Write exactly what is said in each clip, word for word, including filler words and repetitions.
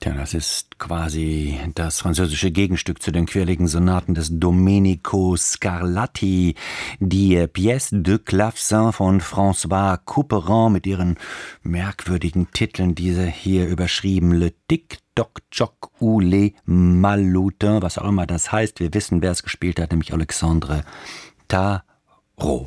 Tja, das ist quasi das französische Gegenstück zu den quirligen Sonaten des Domenico Scarlatti, die Pièce de Clavecin von François Couperin mit ihren merkwürdigen Titeln, diese hier überschrieben, Le Tic Toc Choc ou les Malutins, was auch immer das heißt. Wir wissen, wer es gespielt hat, nämlich Alexandre Tarot.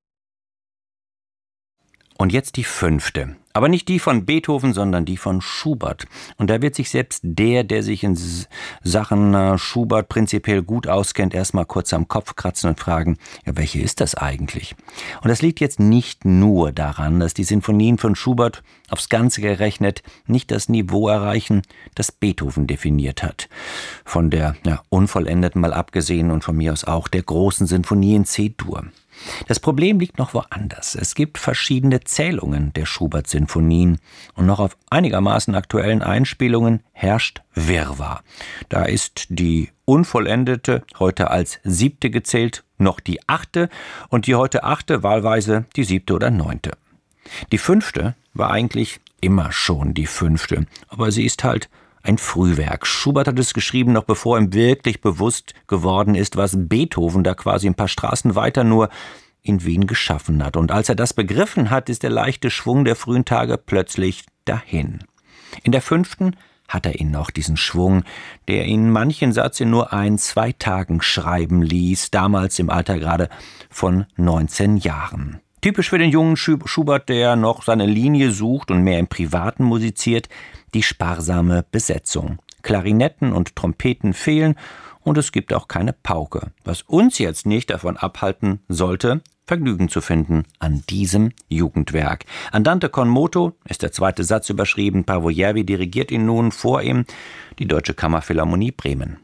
Und jetzt die fünfte. Aber nicht die von Beethoven, sondern die von Schubert. Und da wird sich selbst der, der sich in Sachen Schubert prinzipiell gut auskennt, erstmal kurz am Kopf kratzen und fragen, ja, welche ist das eigentlich? Und das liegt jetzt nicht nur daran, dass die Sinfonien von Schubert aufs Ganze gerechnet nicht das Niveau erreichen, das Beethoven definiert hat. Von der ja, unvollendeten mal abgesehen und von mir aus auch der großen Sinfonie in C-Dur. Das Problem liegt noch woanders. Es gibt verschiedene Zählungen der Schubert-Sinfonien und noch auf einigermaßen aktuellen Einspielungen herrscht Wirrwarr. Da ist die unvollendete heute als siebte gezählt, noch die achte und die heute achte wahlweise die siebte oder neunte. Die fünfte war eigentlich immer schon die fünfte, aber sie ist halt ein Frühwerk. Schubert hat es geschrieben, noch bevor ihm wirklich bewusst geworden ist, was Beethoven da quasi ein paar Straßen weiter nur in Wien geschaffen hat. Und als er das begriffen hat, ist der leichte Schwung der frühen Tage plötzlich dahin. In der fünften hat er ihn noch, diesen Schwung, der ihn manchen Satz in nur ein, zwei Tagen schreiben ließ, damals im Alter gerade von neunzehn Jahren. Typisch für den jungen Schubert, der noch seine Linie sucht und mehr im Privaten musiziert, die sparsame Besetzung. Klarinetten und Trompeten fehlen und es gibt auch keine Pauke. Was uns jetzt nicht davon abhalten sollte, Vergnügen zu finden an diesem Jugendwerk. Andante con moto ist der zweite Satz überschrieben. Paavo Järvi dirigiert ihn nun, vor ihm die Deutsche Kammerphilharmonie Bremen.